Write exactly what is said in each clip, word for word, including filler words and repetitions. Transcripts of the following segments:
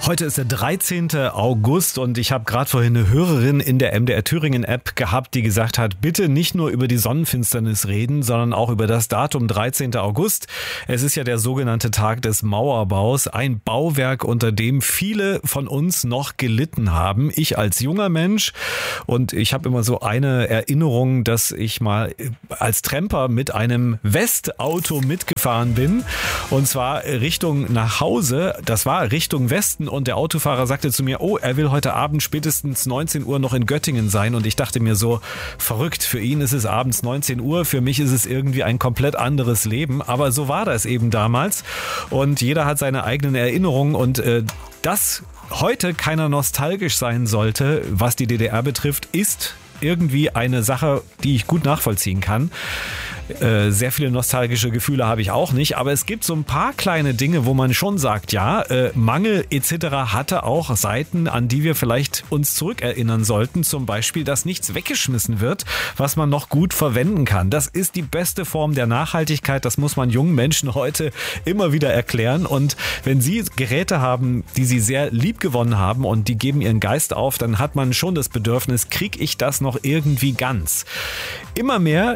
Heute ist der dreizehnte August und ich habe gerade vorhin eine Hörerin in der M D R Thüringen App gehabt, die gesagt hat, bitte nicht nur über die Sonnenfinsternis reden, sondern auch über das Datum dreizehnter August. Es ist ja der sogenannte Tag des Mauerbaus, ein Bauwerk, unter dem viele von uns noch gelitten haben. Ich als junger Mensch, und ich habe immer so eine Erinnerung, dass ich mal als Tramper mit einem Westauto mitgefahren bin, und zwar Richtung nach Hause. Das war Richtung Westen. Und der Autofahrer sagte zu mir, oh, er will heute Abend spätestens neunzehn Uhr noch in Göttingen sein. Und ich dachte mir so, verrückt, für ihn ist es abends neunzehn Uhr, für mich ist es irgendwie ein komplett anderes Leben. Aber so war das eben damals. Und jeder hat seine eigenen Erinnerungen. Und äh, dass heute keiner nostalgisch sein sollte, was die D D R betrifft, ist irgendwie eine Sache, die ich gut nachvollziehen kann. Äh, sehr viele nostalgische Gefühle habe ich auch nicht, aber es gibt so ein paar kleine Dinge, wo man schon sagt, ja, äh, Mangel et cetera hatte auch Seiten, an die wir vielleicht uns zurückerinnern sollten. Zum Beispiel, dass nichts weggeschmissen wird, was man noch gut verwenden kann. Das ist die beste Form der Nachhaltigkeit. Das muss man jungen Menschen heute immer wieder erklären. Und wenn sie Geräte haben, die sie sehr lieb gewonnen haben und die geben ihren Geist auf, dann hat man schon das Bedürfnis, kriege ich das noch irgendwie ganz? Immer mehr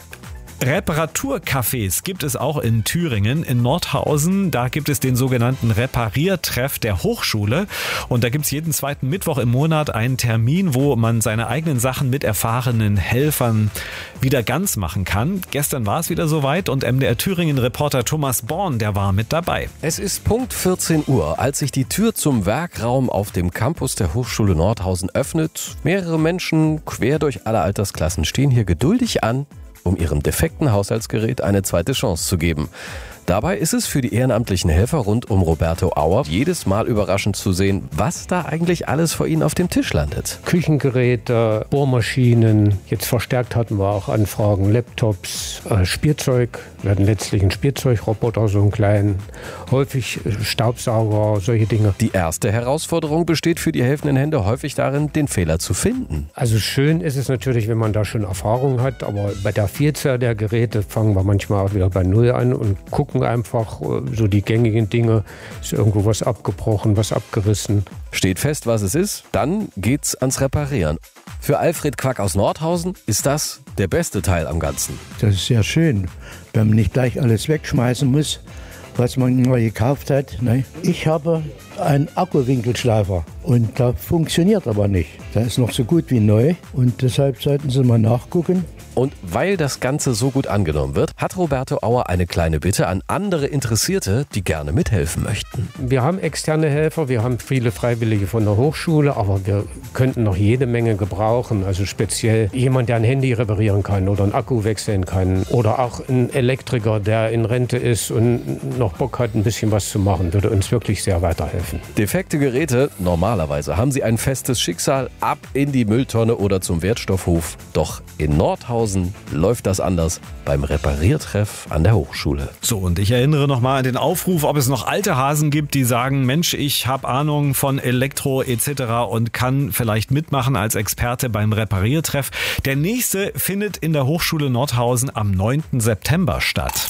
Reparaturcafés gibt es auch in Thüringen, in Nordhausen. Da gibt es den sogenannten Repariertreff der Hochschule. Und da gibt es jeden zweiten Mittwoch im Monat einen Termin, wo man seine eigenen Sachen mit erfahrenen Helfern wieder ganz machen kann. Gestern war es wieder soweit und M D R Thüringen-Reporter Thomas Born, der war mit dabei. Es ist Punkt vierzehn Uhr, als sich die Tür zum Werkraum auf dem Campus der Hochschule Nordhausen öffnet. Mehrere Menschen quer durch alle Altersklassen stehen hier geduldig an, um ihrem defekten Haushaltsgerät eine zweite Chance zu geben. Dabei ist es für die ehrenamtlichen Helfer rund um Roberto Auer jedes Mal überraschend zu sehen, was da eigentlich alles vor ihnen auf dem Tisch landet. Küchengeräte, Bohrmaschinen, jetzt verstärkt hatten wir auch Anfragen, Laptops, äh, Spielzeug. Wir hatten letztlich einen Spielzeugroboter, so einen kleinen, häufig Staubsauger, solche Dinge. Die erste Herausforderung besteht für die helfenden Hände häufig darin, den Fehler zu finden. Also schön ist es natürlich, wenn man da schon Erfahrung hat, aber bei der Vielzahl der Geräte fangen wir manchmal auch wieder bei Null an und gucken einfach so die gängigen Dinge. Ist irgendwo was abgebrochen, was abgerissen. Steht fest, was es ist, dann geht's ans Reparieren. Für Alfred Quack aus Nordhausen ist das der beste Teil am Ganzen. Das ist sehr schön, wenn man nicht gleich alles wegschmeißen muss, was man neu gekauft hat. Ne? Ich habe einen Akkuwinkelschleifer und der funktioniert aber nicht. Der ist noch so gut wie neu und deshalb sollten Sie mal nachgucken. Und weil das Ganze so gut angenommen wird, hat Roberto Auer eine kleine Bitte an andere Interessierte, die gerne mithelfen möchten. Wir haben externe Helfer, wir haben viele Freiwillige von der Hochschule, aber wir könnten noch jede Menge gebrauchen. Also speziell jemand, der ein Handy reparieren kann oder einen Akku wechseln kann. Oder auch ein Elektriker, der in Rente ist und noch Bock hat, ein bisschen was zu machen, würde uns wirklich sehr weiterhelfen. Defekte Geräte, normalerweise haben sie ein festes Schicksal, ab in die Mülltonne oder zum Wertstoffhof. Doch in Nordhausen läuft das anders beim Repariertreff an der Hochschule. So, und ich erinnere nochmal an den Aufruf, ob es noch alte Hasen gibt, die sagen, Mensch, ich habe Ahnung von Elektro et cetera und kann vielleicht mitmachen als Experte beim Repariertreff. Der nächste findet in der Hochschule Nordhausen am neunten September statt.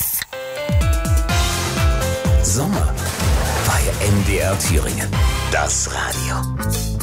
Sommer bei M D R Thüringen. Das Radio.